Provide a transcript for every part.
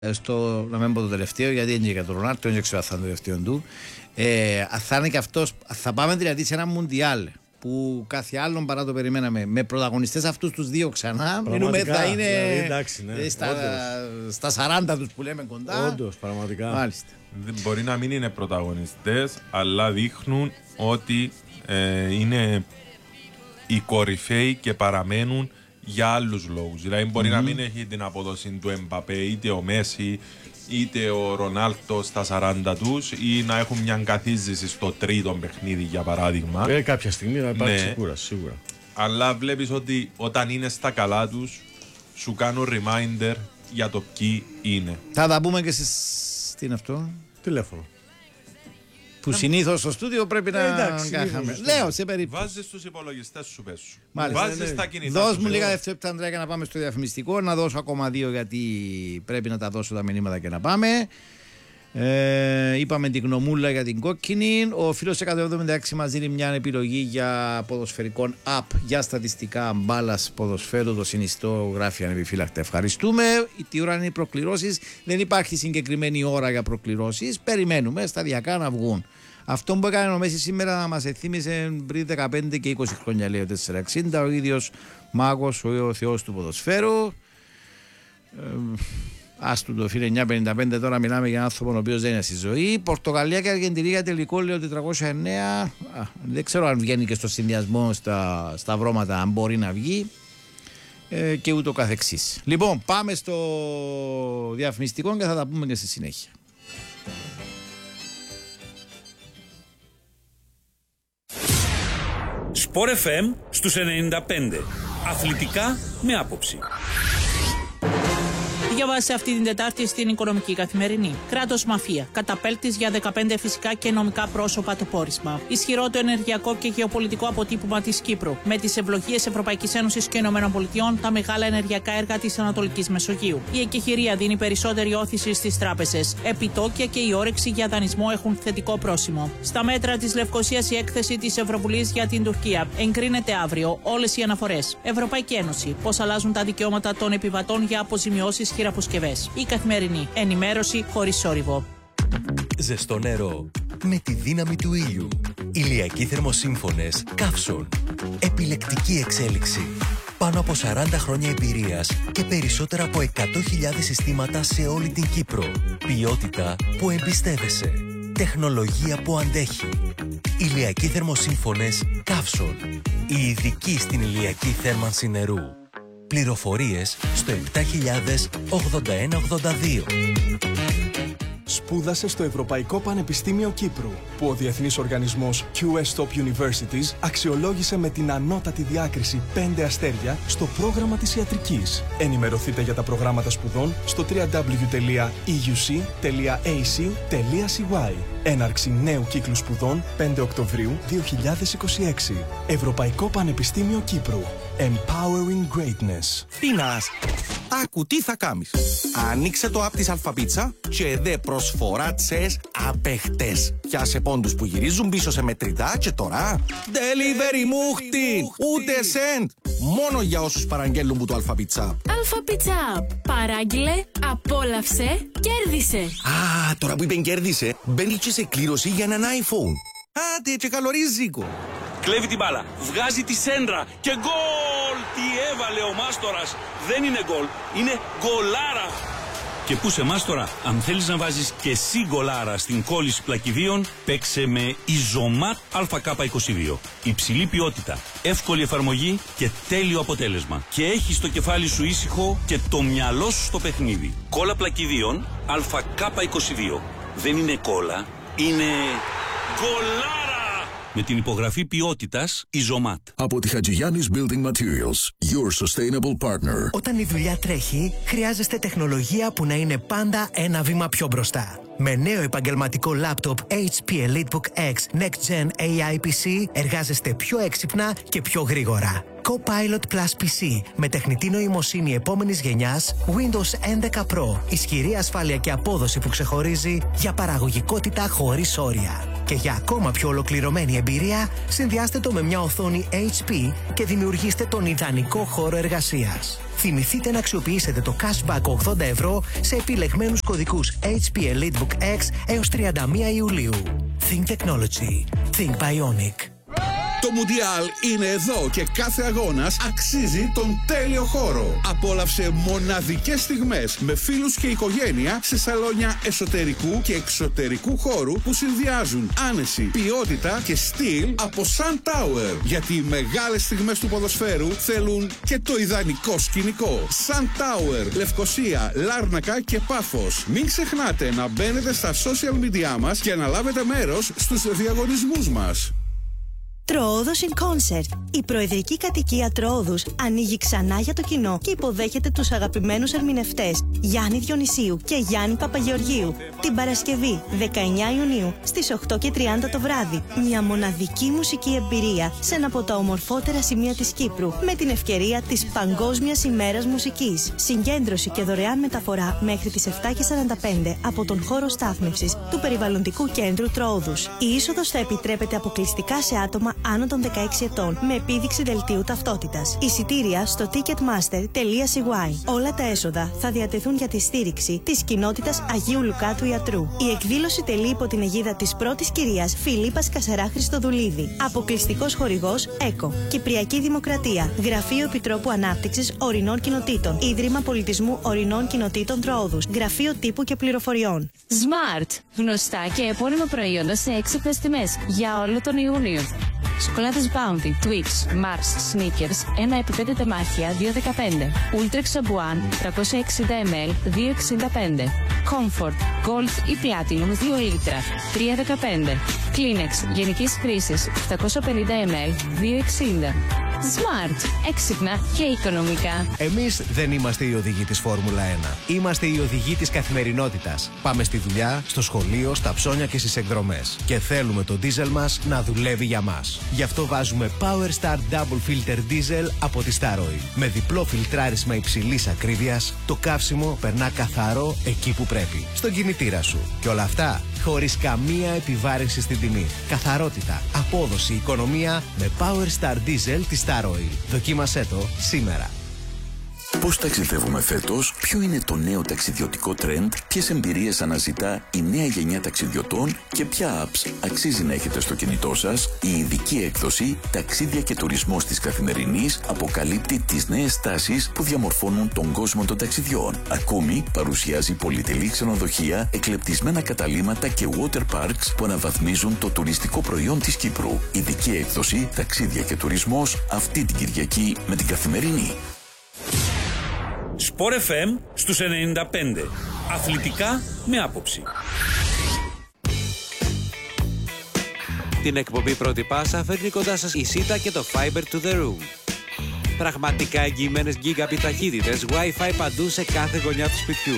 να μην πω το τελευταίο, γιατί είναι για τον Ρονάλντο, δεν ξέρω αν θα είναι το τελευταίο του. Θα είναι και αυτός, θα πάμε δηλαδή σε ένα Μουντιάλ που κάθε άλλον παρά το περιμέναμε. Με πρωταγωνιστές αυτούς τους δύο ξανά. Μιλούμε, θα είναι δηλαδή, εντάξει, ναι, στα 40 τους που λέμε κοντά. Όντως, πραγματικά. Μάλιστα. Μπορεί να μην είναι πρωταγωνιστές, αλλά δείχνουν ότι είναι οι κορυφαίοι και παραμένουν για άλλους λόγους. Δηλαδή μπορεί να μην έχει την απόδοση του Εμπαπέ, είτε ο Μέση, είτε ο Ρονάλντο στα 40 τους, ή να έχουν μια καθίζηση στο τρίτο παιχνίδι, για παράδειγμα. Κάποια στιγμή θα υπάρξει κούραση, σίγουρα. Αλλά βλέπεις ότι όταν είναι στα καλά τους, σου κάνουν reminder για το ποιοι είναι. Θα τα πούμε και τι είναι αυτό. Τηλέφωνο. Που συνήθως στο στούδιο πρέπει να κάνουμε. Λέω σε περίπτωση. Βάζεις τους υπολογιστές σου, πες σου. Μάλιστα. Βάζεις τα κινητά. Δώσ' μου λίγα δευτερόλεπτα, Ανδρέα, για να πάμε στο διαφημιστικό. Να δώσω ακόμα 2, γιατί πρέπει να τα δώσω τα μηνύματα και να πάμε. Είπαμε την γνωμούλα για την κόκκινη. Ο φίλος 176 μας δίνει μια επιλογή για ποδοσφαιρικό app για στατιστικά μπάλας ποδοσφαίρου. Το συνιστώ, γράφει ανεπιφύλακτα. Ευχαριστούμε. Τι ώρα είναι οι προκληρώσεις? Δεν υπάρχει συγκεκριμένη ώρα για προκληρώσεις. Περιμένουμε σταδιακά να βγουν. Αυτό που έκανε ο Μέση σήμερα μας εθύμισε πριν 15 και 20 χρόνια, λέει ο 460. Ο ίδιος μάγος, ο θεός του ποδοσφαίρου. Άστου το φίλε 955, τώρα μιλάμε για άνθρωπο ο οποίος δεν είναι στη ζωή. Πορτογαλία και Αργεντινή για τελικό, λέει ο 409. Δεν ξέρω αν βγαίνει και στο συνδυασμό στα βρώματα, αν μπορεί να βγει. Και ούτω καθεξής. Λοιπόν, πάμε στο διαφημιστικό και θα τα πούμε και στη συνέχεια. Σπορ FM στους 95. Αθλητικά με άποψη. Διαβάσε αυτή την Τετάρτη στην Οικονομική Καθημερινή. Κράτος μαφία. Καταπέλτης για 15 φυσικά και νομικά πρόσωπα το πόρισμα. Ισχυρό το ενεργειακό και γεωπολιτικό αποτύπωμα της Κύπρου. Με τις ευλογίες Ευρωπαϊκής Ένωσης και ΗΠΑ, τα μεγάλα ενεργειακά έργα της Ανατολικής Μεσογείου. Η εκεχηρία δίνει περισσότερη όθηση στις τράπεζες. Επιτόκια και η όρεξη για δανεισμό έχουν θετικό πρόσημο. Στα μέτρα της Λευκωσίας, η έκθεση της Ευρωβουλής για την Τουρκία. Εγκρίνεται αύριο όλες οι αναφορές. Ευρωπαϊκή Ένωση. Πώς αλλάζουν τα δικαιώματα των επιβατών για αποζημιώσεις χειραποσκευές. Η Καθημερινή. Ενημέρωση χωρίς σόρυβο. Ζεστό νερό με τη δύναμη του ήλιου. Ηλιακοί θερμοσύμφωνες Καύσον. Επιλεκτική εξέλιξη. Πάνω από 40 χρόνια εμπειρίας και περισσότερα από 100.000 συστήματα σε όλη την Κύπρο. Ποιότητα που εμπιστεύεσαι. Τεχνολογία που αντέχει. Ηλιακοί θερμοσύμφωνες Καύσον. Οι ειδικοί στην ηλιακή θέρμανση νερού. Πληροφορίες στο 708182. Σπούδασε στο Ευρωπαϊκό Πανεπιστήμιο Κύπρου, που ο διεθνής οργανισμός QS Top Universities αξιολόγησε με την ανώτατη διάκριση 5 αστέρια στο πρόγραμμα της ιατρικής. Ενημερωθείτε για τα προγράμματα σπουδών στο www.euc.ac.cy. Έναρξη νέου κύκλου σπουδών 5 Οκτωβρίου 2026. Ευρωπαϊκό Πανεπιστήμιο Κύπρου. Empowering Greatness. Φίνας, άκου τι θα κάνεις. Ανοίξε το app της Αλφαπίτσα και δε προσφορά τσες απέχτες. Πιάσε πόντους που γυρίζουν πίσω σε μετρητά και τώρα delivery μούχτη, ούτε cent. Μόνο για όσους παραγγέλνουν που το Αλφαπίτσα. Αλφαπίτσα, παράγγειλε, απόλαυσε, κέρδισε. Α, τώρα που είπεν κέρδισε, μπαίνει και σε κλήρωση για έναν iPhone. Άντε και καλό ρίζικο. Κλέβει την μπάλα, βγάζει τη σέντρα και γκολ! Τι έβαλε ο Μάστορας! Δεν είναι γκολ, είναι γκολάρα! Και πού σε Μάστορα, αν θέλεις να βάζεις και εσύ γκολάρα στην κόλληση πλακιδίων, παίξε με Ιζωμάτ ΑΚ22. Υψηλή ποιότητα, εύκολη εφαρμογή και τέλειο αποτέλεσμα. Και έχεις το κεφάλι σου ήσυχο και το μυαλό σου στο παιχνίδι. Κόλλα πλακιδίων ΑΚ22. Δεν είναι κόλλα, είναι γκολάρα! Με την υπογραφή ποιότητας Ιζωμάτ. Από τη Χατζηγιάννης Building Materials, your sustainable partner. Όταν η δουλειά τρέχει, χρειάζεστε τεχνολογία που να είναι πάντα ένα βήμα πιο μπροστά. Με νέο επαγγελματικό λάπτοπ HP EliteBook X Next Gen AI PC εργάζεστε πιο έξυπνα και πιο γρήγορα. Copilot Plus PC με τεχνητή νοημοσύνη επόμενης γενιάς, Windows 11 Pro. Ισχυρή ασφάλεια και απόδοση που ξεχωρίζει για παραγωγικότητα χωρίς όρια. Και για ακόμα πιο ολοκληρωμένη εμπειρία, συνδυάστε το με μια οθόνη HP και δημιουργήστε τον ιδανικό χώρο εργασίας. Θυμηθείτε να αξιοποιήσετε το cashback 80 ευρώ σε επιλεγμένους κωδικούς HP EliteBook X έως 31 Ιουλίου. Think Technology. Think Bionic. Το Μουντιάλ είναι εδώ και κάθε αγώνας αξίζει τον τέλειο χώρο. Απόλαυσε μοναδικές στιγμές με φίλους και οικογένεια σε σαλόνια εσωτερικού και εξωτερικού χώρου που συνδυάζουν άνεση, ποιότητα και στυλ από Sun Tower. Γιατί οι μεγάλες στιγμές του ποδοσφαίρου θέλουν και το ιδανικό σκηνικό. Sun Tower, Λευκοσία, Λάρνακα και Πάφος. Μην ξεχνάτε να μπαίνετε στα social media μας και να λάβετε μέρος στους διαγωνισμούς μας. Τροόδος in Concert. Η προεδρική κατοικία Τροόδους ανοίγει ξανά για το κοινό και υποδέχεται τους αγαπημένους ερμηνευτές Γιάννη Διονυσίου και Γιάννη Παπαγεωργίου την Παρασκευή 19 Ιουνίου στις 8:30 το βράδυ. Μια μοναδική μουσική εμπειρία σε ένα από τα ομορφότερα σημεία της Κύπρου με την ευκαιρία της Παγκόσμιας ημέρας μουσικής. Συγκέντρωση και δωρεάν μεταφορά μέχρι τις 7:45 από τον χώρο στάθμευσης του Περιβαλλοντικού Κέντρου Τροόδους. Η είσοδος θα επιτρέπεται αποκλειστικά σε άτομα άνω των 16 ετών με επίδειξη δελτίου ταυτότητας. Εισιτήρια στο ticketmaster.cy. Όλα τα έσοδα θα διατεθούν για τη στήριξη της κοινότητας Αγίου Λουκά του Ιατρού. Η εκδήλωση τελεί υπό την αιγίδα της πρώτης κυρίας Φιλίππας Κασερά Χριστοδουλίδη. Αποκλειστικός χορηγός ΕΚΟ. Κυπριακή Δημοκρατία. Γραφείο Επιτρόπου Ανάπτυξης Ορεινών Κοινοτήτων. Ίδρυμα Πολιτισμού Ορεινών Κοινοτήτων Τροόδους. Γραφείο Τύπου και Πληροφοριών. Smart. Γνωστά και επώνυμα προϊόντα σε έξυπνες τιμές για όλο τον Ιούνιο. Σοκολάτες Bounty, Twix, Mars, Snickers, 1x5 τεμάχια, 2,15. Ultrex Sabuan, 360 ml, 2,65. Comfort, Gold ή Platinum, 2 λίτρα, 3,15. Kleenex, γενικής χρήσης, 750 ml, 2,60. Smart, έξυπνα και οικονομικά. Εμείς δεν είμαστε οι οδηγοί της Φόρμουλα 1. Είμαστε οι οδηγοί της καθημερινότητας. Πάμε στη δουλειά, στο σχολείο, στα ψώνια και στις εκδρομές. Και θέλουμε το ντίζελ μας να δουλεύει για μας. Γι' αυτό βάζουμε Power Star Double Filter Diesel από τη Star Oil. Με διπλό φιλτράρισμα υψηλής ακρίβειας, το καύσιμο περνά καθαρό εκεί που πρέπει. Στον κινητήρα σου. Και όλα αυτά χωρίς καμία επιβάρυνση στην τιμή. Καθαρότητα, απόδοση, οικονομία με Power Star Diesel της Star Oil. Δοκίμασέ το σήμερα. Πώς ταξιδεύουμε φέτος, ποιο είναι το νέο ταξιδιωτικό τρέντ, ποιες εμπειρίες αναζητά η νέα γενιά ταξιδιωτών και ποια apps αξίζει να έχετε στο κινητό σας. Η ειδική έκδοση «Ταξίδια και τουρισμός της Καθημερινής» αποκαλύπτει τις νέες τάσεις που διαμορφώνουν τον κόσμο των ταξιδιών. Ακόμη παρουσιάζει πολυτελή ξενοδοχεία, εκλεπτισμένα καταλύματα και water parks που αναβαθμίζουν το τουριστικό προϊόν της Κύπρου. Ειδική έκδοση «Ταξίδια και τουρισμός» αυτή την Κυριακή με την Καθημερινή. Sport FM στους 95. Αθλητικά με άποψη. Την εκπομπή Πρώτη Πάσα φέρνει κοντά σας η Sita και το Fiber to the Room. Πραγματικά εγγυημένες gigabit ταχύτητες, Wi-Fi παντού σε κάθε γωνιά του σπιτιού.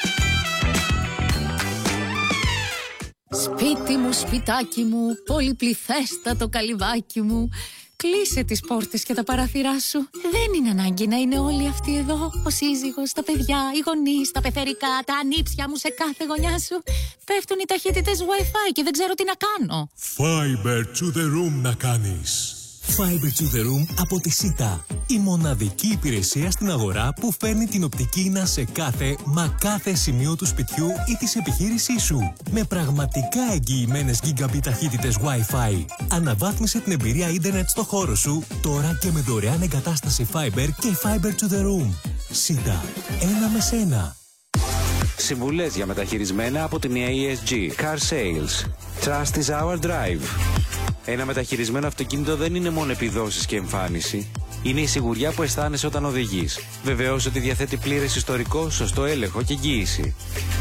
Σπίτι μου, σπιτάκι μου, πολυπληθέστατο καλυβάκι μου. Κλείσε τις πόρτες και τα παράθυρά σου. Δεν είναι ανάγκη να είναι όλοι αυτοί εδώ. Ο σύζυγος, τα παιδιά, οι γονείς, τα πεθερικά, τα ανήψια μου σε κάθε γωνιά σου. Πέφτουν οι ταχύτητες Wi-Fi και δεν ξέρω τι να κάνω. Fiber to the room να κάνεις. Fiber to the room από τη Sita. Η μοναδική υπηρεσία στην αγορά που φέρνει την οπτική ίνα σε κάθε σημείο του σπιτιού ή της επιχείρησής σου. Με πραγματικά εγγυημένες gigabit ταχύτητες Wi-Fi. Αναβάθμισε την εμπειρία ίντερνετ στο χώρο σου τώρα και με δωρεάν εγκατάσταση Fiber και Fiber to the room. Sita. Ένα με σένα. Συμβουλές για μεταχειρισμένα από την ESG. Car Sales. Trust is our drive. Ένα μεταχειρισμένο αυτοκίνητο δεν είναι μόνο επιδόσεις και εμφάνιση. Είναι η σιγουριά που αισθάνεσαι όταν οδηγείς. Βεβαιώσου ότι διαθέτει πλήρες ιστορικό, σωστό έλεγχο και εγγύηση.